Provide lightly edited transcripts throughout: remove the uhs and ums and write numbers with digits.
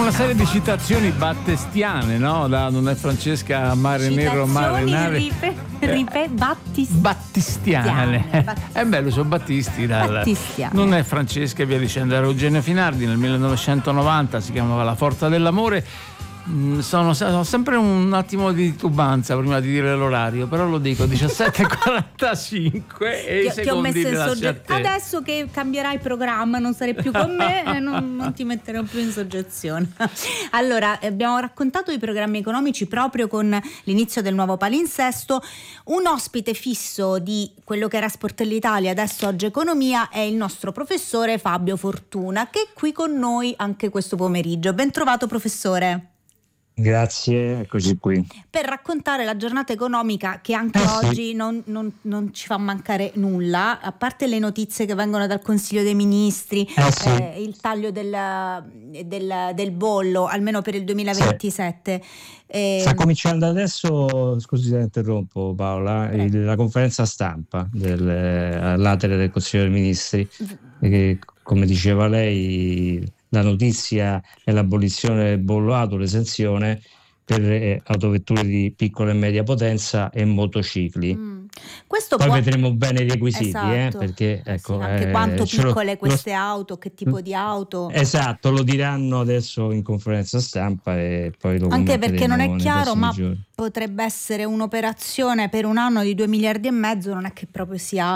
una serie di citazioni battestiane, no? Da Non è Francesca, Mare Nero, Mare Nave. Battistiane. È bello, sono Battisti. Non è Francesca e via dicendo. Era Eugenio Finardi nel 1990, si chiamava La forza dell'amore. Ho sempre un attimo di titubanza prima di dire l'orario, però lo dico 17:45 e i ti ho messo secondi il soggetto. Adesso che cambierai programma, non sarai più con me, non ti metterò più in soggezione. Allora, abbiamo raccontato i programmi economici proprio con l'inizio del nuovo palinsesto. Un ospite fisso di quello che era Sportelli Italia, adesso Oggi Economia, è il nostro professore Fabio Fortuna, che è qui con noi anche questo pomeriggio. Ben trovato, professore. Grazie, eccoci qui. Per raccontare la giornata economica che anche oggi non ci fa mancare nulla, a parte le notizie che vengono dal Consiglio dei Ministri, il taglio del bollo, almeno per il 2027. Sta cominciando adesso, scusi se interrompo Paola, la conferenza stampa all'atere del Consiglio dei Ministri, che, come diceva lei, la notizia è l'abolizione del bollo auto, l'esenzione per autovetture di piccola e media potenza e motocicli. Questo poi vedremo bene i requisiti, perché ecco, anche quanto piccole queste auto, che tipo di auto. Esatto, lo diranno adesso in conferenza stampa e poi lo anche perché non è chiaro, ma giorni. Potrebbe essere un'operazione per un anno di 2,5 miliardi, non è che proprio sia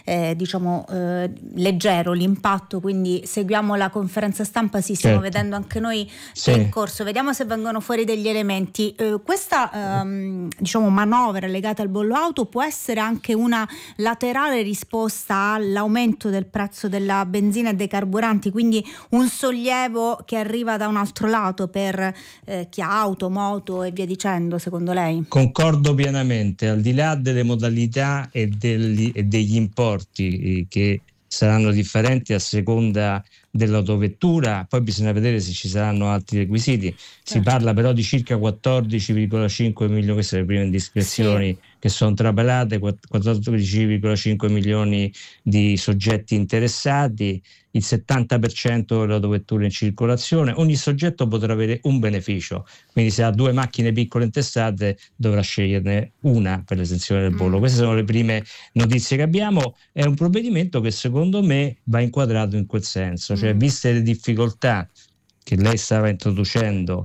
leggero l'impatto, quindi seguiamo la conferenza stampa, stiamo vedendo anche noi che è in corso, vediamo se vengono fuori degli elementi. Questa manovra legata al bollo auto può essere anche una laterale risposta all'aumento del prezzo della benzina e dei carburanti, quindi un sollievo che arriva da un altro lato per chi ha auto, moto e via dicendo, secondo lei? Concordo pienamente, al di là delle modalità e degli importi che saranno differenti a seconda dell'autovettura, poi bisogna vedere se ci saranno altri requisiti. Si parla però di circa 14,5 milioni, queste sono le prime indiscrezioni che sono trapelate, 14,5 milioni di soggetti interessati, il 70% delle autovetture in circolazione. Ogni soggetto potrà avere un beneficio, quindi se ha 2 macchine piccole intestate dovrà sceglierne una per l'esenzione del bollo. Queste sono le prime notizie che abbiamo. È un provvedimento che secondo me va inquadrato in quel senso, cioè viste le difficoltà che lei stava introducendo,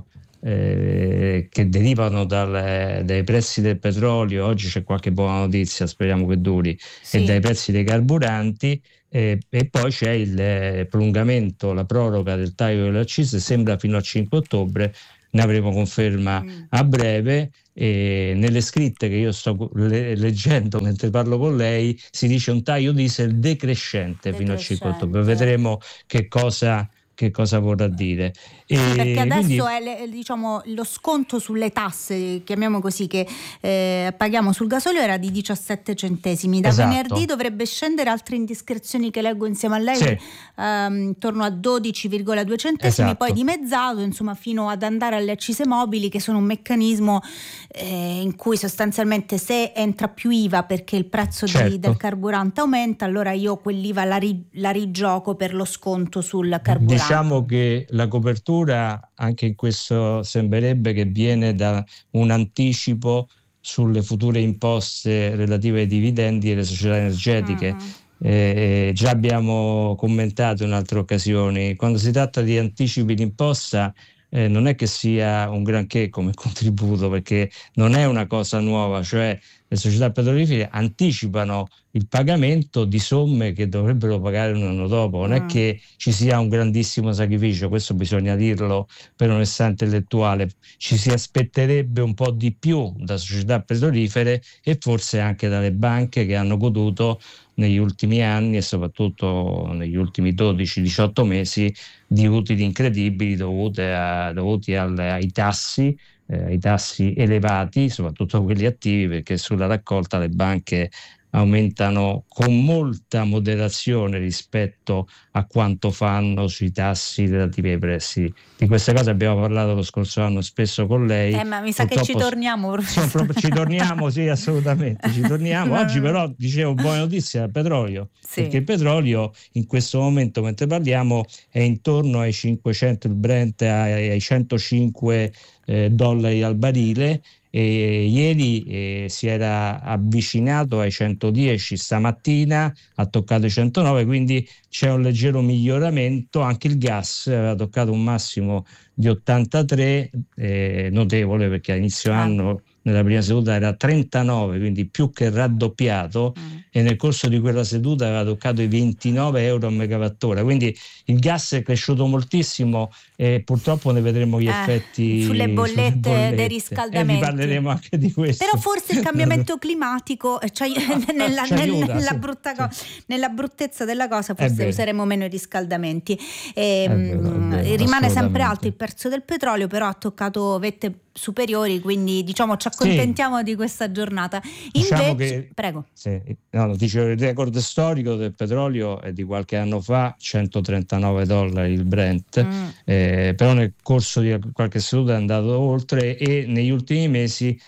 che derivano dai prezzi del petrolio, oggi c'è qualche buona notizia, speriamo che duri, e dai prezzi dei carburanti, e poi c'è il prolungamento, la proroga del taglio delle accise, sembra fino al 5 ottobre, ne avremo conferma a breve. E nelle scritte che io sto leggendo mentre parlo con lei si dice un taglio diesel decrescente fino al 5 ottobre, vedremo che cosa vorrà dire. Perché adesso è lo sconto sulle tasse, chiamiamo così, che paghiamo sul gasolio era di 17 centesimi. Da venerdì dovrebbe scendere, altre indiscrezioni che leggo insieme a lei, intorno a 12,2 centesimi, poi dimezzato, insomma, fino ad andare alle accise mobili, che sono un meccanismo in cui sostanzialmente se entra più IVA perché il prezzo del carburante aumenta, allora io quell'IVA la rigioco per lo sconto sul carburante. Diciamo che la copertura anche in questo sembrerebbe che viene da un anticipo sulle future imposte relative ai dividendi e alle società energetiche. Già abbiamo commentato in altre occasioni, quando si tratta di anticipi d'imposta non è che sia un granché come contributo, perché non è una cosa nuova, cioè le società petrolifere anticipano il pagamento di somme che dovrebbero pagare un anno dopo. Non è che ci sia un grandissimo sacrificio, questo bisogna dirlo per onestà intellettuale. Ci si aspetterebbe un po' di più da società petrolifere e forse anche dalle banche, che hanno goduto negli ultimi anni e soprattutto negli ultimi 12-18 mesi di utili incredibili dovuti ai tassi elevati, soprattutto quelli attivi, perché sulla raccolta le banche aumentano con molta moderazione rispetto a quanto fanno sui tassi relativi ai prestiti. Di queste cose abbiamo parlato lo scorso anno spesso con lei. Ma mi sa che ci torniamo. Ci torniamo, sì, assolutamente, ci torniamo. Oggi però, dicevo, buona notizia al petrolio, perché il petrolio in questo momento, mentre parliamo, è intorno ai 500, il Brent ai 105 dollari al barile. E ieri si era avvicinato ai 110, stamattina ha toccato i 109, quindi c'è un leggero miglioramento. Anche il gas aveva toccato un massimo di 83, notevole, perché a inizio anno nella prima seduta era 39, quindi più che raddoppiato, e nel corso di quella seduta aveva toccato i 29 euro a megawattora, quindi il gas è cresciuto moltissimo e purtroppo ne vedremo gli effetti sulle bollette dei riscaldamenti. Vi parleremo anche di questo. Però forse il cambiamento climatico, cioè nella bruttezza della cosa, forse useremo meno i riscaldamenti. Rimane sempre alto il prezzo del petrolio, però ha toccato vette superiori, quindi diciamo ci accontentiamo di questa giornata. Invece, prego. Dicevo, il record storico del petrolio è di qualche anno fa, 139 dollari il Brent, però nel corso di qualche seduta è andato oltre, e negli ultimi mesi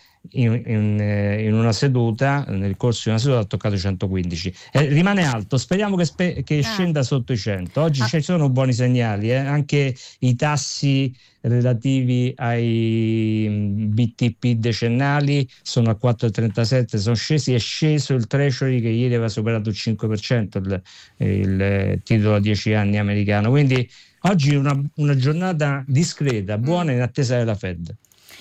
in una seduta, nel corso di una seduta, ha toccato 115. Rimane alto, speriamo che scenda sotto i 100. Oggi ci sono buoni segnali, anche i tassi relativi ai BTP decennali sono a 4,37, sono scesi. È sceso il Treasury, che ieri aveva superato il 5%, il titolo a 10 anni americano. Quindi oggi una giornata discreta, buona, in attesa della Fed.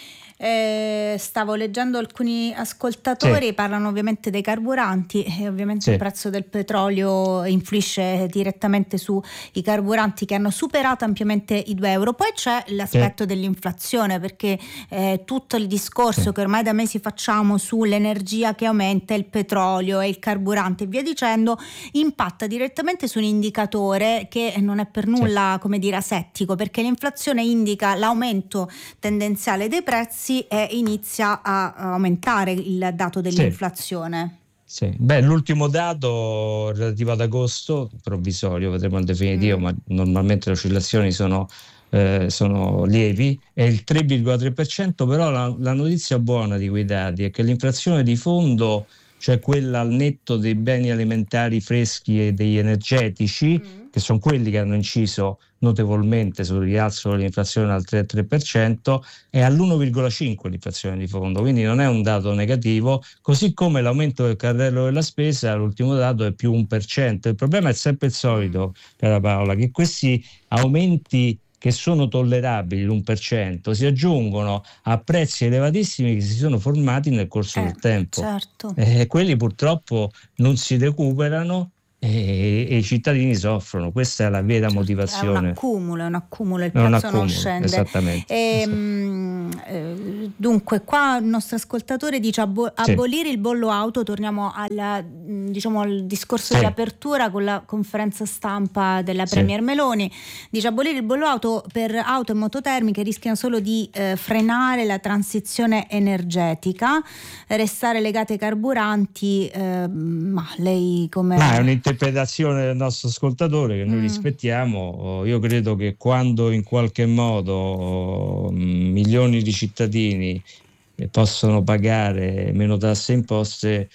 Stavo leggendo alcuni ascoltatori, parlano ovviamente dei carburanti, e ovviamente il prezzo del petrolio influisce direttamente sui carburanti, che hanno superato ampiamente i 2 euro. Poi c'è l'aspetto dell'inflazione, perché tutto il discorso che ormai da mesi facciamo sull'energia che aumenta, il petrolio e il carburante e via dicendo, impatta direttamente su un indicatore che non è per nulla come dire asettico, perché l'inflazione indica l'aumento tendenziale dei prezzi e inizia a aumentare il dato dell'inflazione. L'ultimo dato relativo ad agosto, provvisorio, vedremo il definitivo, ma normalmente le oscillazioni sono lievi, è il 3,3%, però la notizia buona di quei dati è che l'inflazione di fondo, cioè quella al netto dei beni alimentari freschi e degli energetici, che sono quelli che hanno inciso notevolmente sul rialzo dell'inflazione al 3,3%, è all'1,5% l'inflazione di fondo, quindi non è un dato negativo, così come l'aumento del carrello della spesa, l'ultimo dato è più 1%. Il problema è sempre il solito, cara Paola, che questi aumenti, che sono tollerabili, l'1%, si aggiungono a prezzi elevatissimi che si sono formati nel corso del tempo. Quelli purtroppo non si recuperano e i cittadini soffrono. Questa è la vera motivazione. È un accumulo, il prezzo non scende. Esattamente. Dunque, qua il nostro ascoltatore dice abolire il bollo auto. Torniamo al discorso di apertura con la conferenza stampa della Premier Meloni. Dice abolire il bollo auto per auto e mototermiche rischiano solo di frenare la transizione energetica, restare legate ai carburanti. Ma lei come... è un'interpretazione del nostro ascoltatore che noi rispettiamo. Io credo che quando in qualche modo milioni di cittadini possono pagare meno tasse e imposte,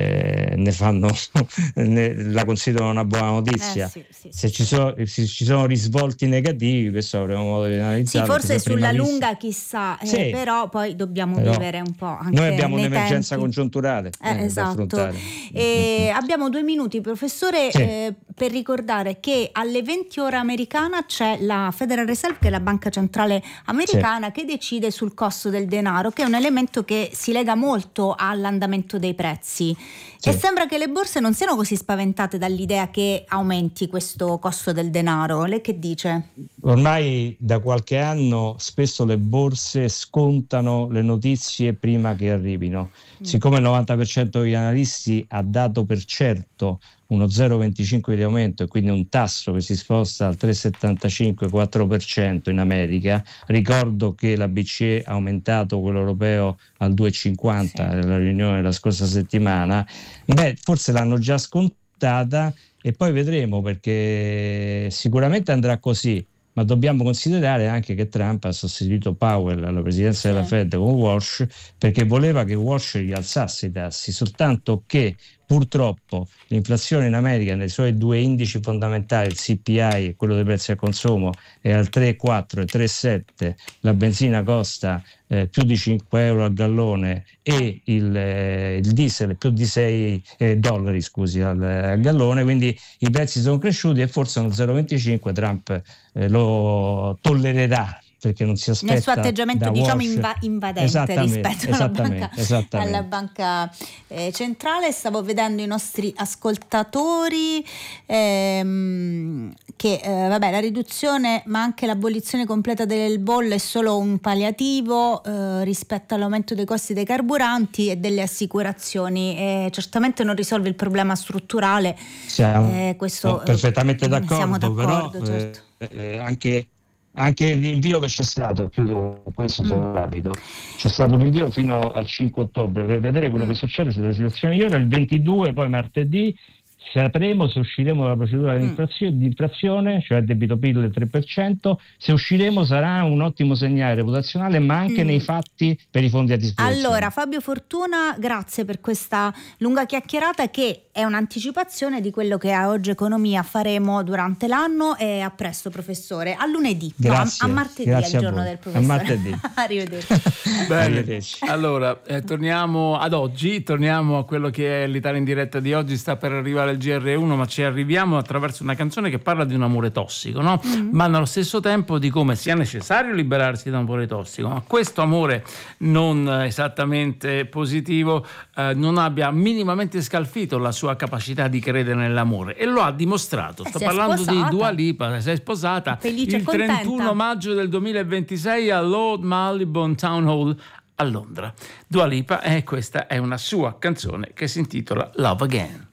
la considerano una buona notizia. Se ci sono risvolti negativi, questo avremo modo di analizzare. Forse sulla lunga chissà, però poi dobbiamo vivere un po' anche noi abbiamo un'emergenza tempi congiunturale da affrontare. Abbiamo 2 minuti, professore, per ricordare che alle 20 ore americana c'è la Federal Reserve, che è la banca centrale americana, che decide sul costo del denaro, che è un elemento che si lega molto all'andamento dei prezzi. E sembra che le borse non siano così spaventate dall'idea che aumenti questo costo del denaro. Lei che dice? Ormai da qualche anno spesso le borse scontano le notizie prima che arrivino. Siccome il 90% degli analisti ha dato per certo uno 0,25 di aumento e quindi un tasso che si sposta al 3,75-4% in America, ricordo che la BCE ha aumentato quello europeo al 2,50 nella riunione della scorsa settimana, forse l'hanno già scontata e poi vedremo, perché sicuramente andrà così. Ma dobbiamo considerare anche che Trump ha sostituito Powell alla presidenza della Fed con Walsh perché voleva che Walsh gli alzasse i tassi, soltanto che purtroppo l'inflazione in America nei suoi due indici fondamentali, il CPI e quello dei prezzi al consumo, è al 3,4 e 3,7, la benzina costa più di 5 euro al gallone e il diesel più di 6 dollari al gallone, quindi i prezzi sono cresciuti e forse uno 0,25 Trump lo tollererà, perché non si aspetta nel suo atteggiamento invadente rispetto alla banca centrale. Stavo vedendo i nostri ascoltatori che la riduzione ma anche l'abolizione completa del bollo è solo un palliativo rispetto all'aumento dei costi dei carburanti e delle assicurazioni, certamente non risolve il problema strutturale. Siamo perfettamente d'accordo, siamo d'accordo, però certo. Anche l'invio che c'è stato, chiudo questo sono rapido, c'è stato un invio fino al 5 ottobre per vedere quello che succede se la situazione migliora. Il 22, poi martedì, sapremo se usciremo dalla procedura di infrazione, cioè debito PIL del 3%. Se usciremo sarà un ottimo segnale reputazionale, ma anche nei fatti per i fondi a disposizione. Allora, Fabio Fortuna, grazie per questa lunga chiacchierata che è un'anticipazione di quello che a Oggi Economia faremo durante l'anno. E a presto, professore. A lunedì, grazie, a martedì, al giorno del professore. A martedì. Arrivederci. Bene. Allora, torniamo ad oggi, torniamo a quello che è l'Italia in diretta di oggi. Sta per arrivare il GR1, ma ci arriviamo attraverso una canzone che parla di un amore tossico, no? Ma nello stesso tempo di come sia necessario liberarsi da un amore tossico, ma questo amore non esattamente positivo non abbia minimamente scalfito la sua capacità di credere nell'amore, e lo ha dimostrato. Sto parlando di Dua Lipa, si è sposata il 31 maggio del 2026 all'Old Marylebone Town Hall a Londra. Dua Lipa, questa è una sua canzone che si intitola Love Again.